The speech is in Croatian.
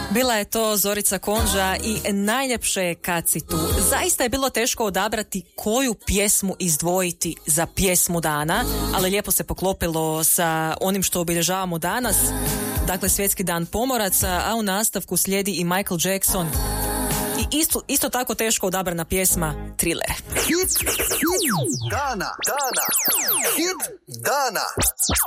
Bila je to Zorica Konža i najljepše je kad si tu. Zaista je bilo teško odabrati koju pjesmu izdvojiti za pjesmu dana, ali lijepo se poklopilo sa onim što obilježavamo danas. Dakle, Svjetski dan pomoraca, a u nastavku slijedi i Michael Jackson. I isto tako teško odabrana pjesma Thriller. Hit dana. Hit dana.